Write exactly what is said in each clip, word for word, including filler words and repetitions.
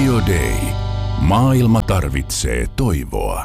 Radio Day. Maailma tarvitsee toivoa.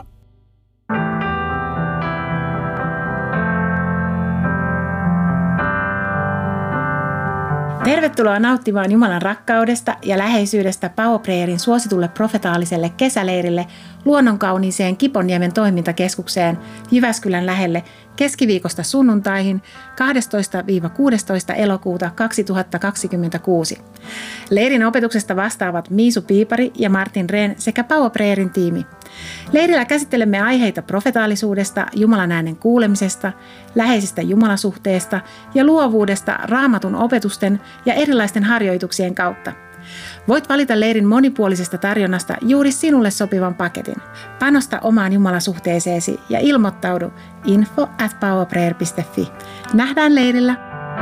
Tervetuloa nauttimaan Jumalan rakkaudesta ja läheisyydestä Power Prayerin suositulle profetaaliselle kesäleirille luonnonkauniiseen Kiponniemen toimintakeskukseen Jyväskylän lähelle keskiviikosta sunnuntaihin kahdestoista kuudestoista elokuuta kaksituhattakaksikymmentäkuusi. Leirin opetuksesta vastaavat Miisu Piipari ja Martin Rehn sekä Power Prayerin tiimi. Leirillä käsittelemme aiheita profetaalisuudesta, Jumalan äänen kuulemisesta, läheisestä jumalasuhteesta ja luovuudesta Raamatun opetusten ja erilaisten harjoituksien kautta. Voit valita leirin monipuolisesta tarjonnasta juuri sinulle sopivan paketin. Panosta omaan jumalasuhteeseesi ja ilmoittaudu info at powerprayer piste fi. Nähdään leirillä!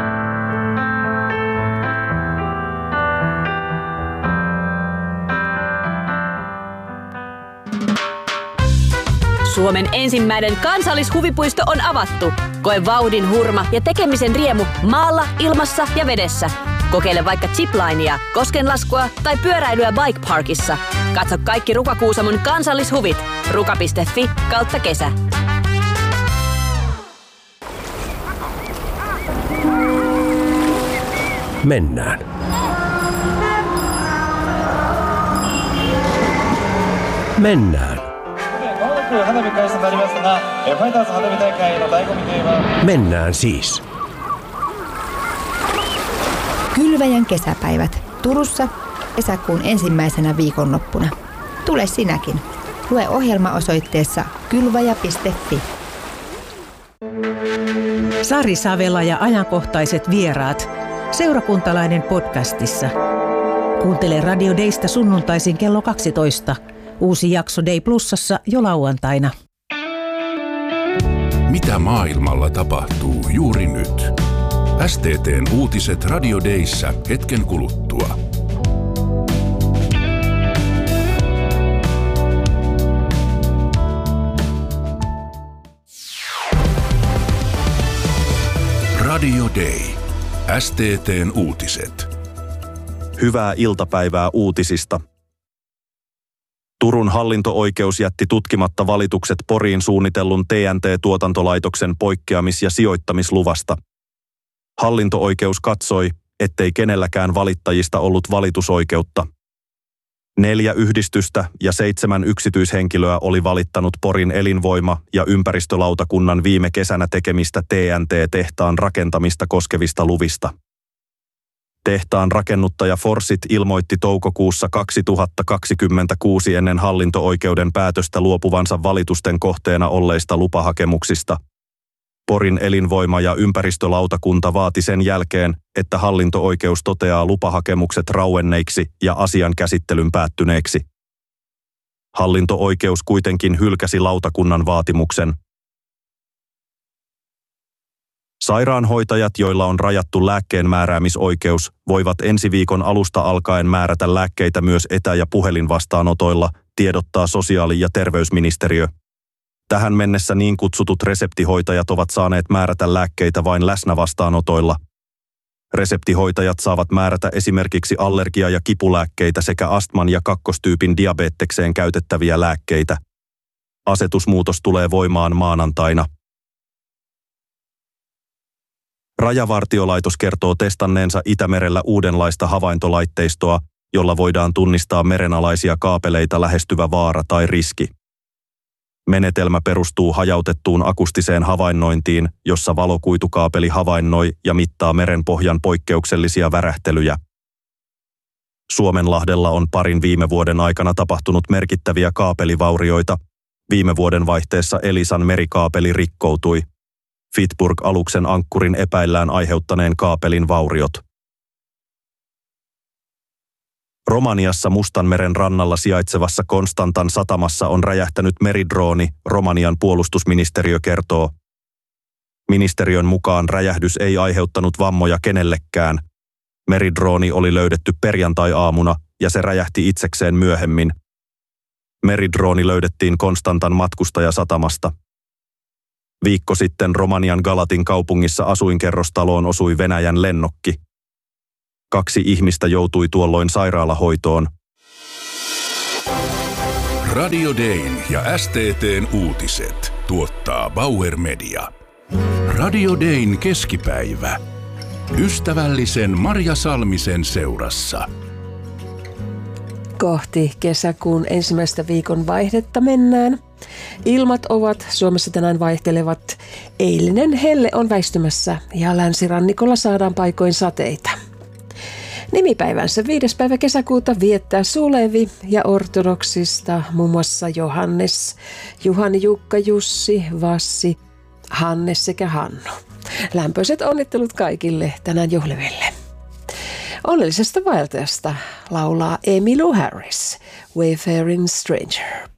Suomen ensimmäinen kansallishuvipuisto on avattu. Koe vauhdin hurma ja tekemisen riemu maalla, ilmassa ja vedessä. Kokeile vaikka ziplinea, koskenlaskua tai pyöräilyä Bike Parkissa. Katso kaikki Ruka-Kuusamon kansallishuvit. ruka piste fi kautta kesä. Mennään. Mennään. Mennään siis. Kylväjän kesäpäivät Turussa kesäkuun ensimmäisenä viikonloppuna. Tule sinäkin. Lue ohjelma osoitteessa kylväjä piste fi. Sari Savela ja ajankohtaiset vieraat. Seurakuntalainen podcastissa. Kuuntele Radio Daysta sunnuntaisin kello kaksitoista. Uusi jakso Day Plusassa jo lauantaina. Mitä maailmalla tapahtuu juuri nyt? S T T:n uutiset Radio Dayssä hetken kuluttua. Radio Day. S T T:n uutiset. Hyvää iltapäivää uutisista. Turun hallinto-oikeus jätti tutkimatta valitukset Poriin suunnitellun T N T-tuotantolaitoksen poikkeamis- ja sijoittamisluvasta. Hallinto-oikeus katsoi, ettei kenelläkään valittajista ollut valitusoikeutta. Neljä yhdistystä ja seitsemän yksityishenkilöä oli valittanut Porin elinvoima- ja ympäristölautakunnan viime kesänä tekemistä T N T-tehtaan rakentamista koskevista luvista. Tehtaan rakennuttaja Forsit ilmoitti toukokuussa kaksituhattakaksikymmentäkuusi ennen hallinto-oikeuden päätöstä luopuvansa valitusten kohteena olleista lupahakemuksista. Porin elinvoima- ja ympäristölautakunta vaati sen jälkeen, että hallinto-oikeus toteaa lupahakemukset rauenneiksi ja asian käsittelyn päättyneeksi. Hallinto-oikeus kuitenkin hylkäsi lautakunnan vaatimuksen. Sairaanhoitajat, joilla on rajattu lääkkeenmääräämisoikeus, voivat ensi viikon alusta alkaen määrätä lääkkeitä myös etä- ja puhelinvastaanotoilla, tiedottaa sosiaali- ja terveysministeriö. Tähän mennessä niin kutsutut reseptihoitajat ovat saaneet määrätä lääkkeitä vain läsnävastaanotoilla. Reseptihoitajat saavat määrätä esimerkiksi allergia- ja kipulääkkeitä sekä astman ja kakkostyypin diabetekseen käytettäviä lääkkeitä. Asetusmuutos tulee voimaan maanantaina. Rajavartiolaitos kertoo testanneensa Itämerellä uudenlaista havaintolaitteistoa, jolla voidaan tunnistaa merenalaisia kaapeleita lähestyvä vaara tai riski. Menetelmä perustuu hajautettuun akustiseen havainnointiin, jossa valokuitukaapeli havainnoi ja mittaa merenpohjan poikkeuksellisia värähtelyjä. Suomenlahdella on parin viime vuoden aikana tapahtunut merkittäviä kaapelivaurioita. Viime vuoden vaihteessa Elisan merikaapeli rikkoutui. Fitburg-aluksen ankkurin epäillään aiheuttaneen kaapelin vauriot. Romaniassa Mustanmeren rannalla sijaitsevassa Konstantan satamassa on räjähtänyt meridrooni, Romanian puolustusministeriö kertoo. Ministeriön mukaan räjähdys ei aiheuttanut vammoja kenellekään. Meridrooni oli löydetty perjantai-aamuna ja se räjähti itsekseen myöhemmin. Meridrooni löydettiin Konstantan matkustajasatamasta. Viikko sitten Romanian Galatin kaupungissa asuinkerrostaloon osui Venäjän lennokki. Kaksi ihmistä joutui tuolloin sairaalahoitoon. Radio Dayn ja S T T:n uutiset tuottaa Bauer Media. Radio Dayn keskipäivä. Ystävällisen Marja Salmisen seurassa. Kohti kesäkuun ensimmäistä viikon vaihdetta mennään. Ilmat ovat Suomessa tänään vaihtelevat. Eilinen helle on väistymässä ja länsirannikolla saadaan paikoin sateita. Nimipäivänsä viides päivä kesäkuuta viettää Sulevi ja ortodoksista muun muassa Johannes, Juhani, Jukka, Jussi, Vassi, Hannes sekä Hannu. Lämpöiset onnittelut kaikille tänään juhliville. Onnellisesta vaeltajasta laulaa Emmylou Harris, Wayfaring Stranger.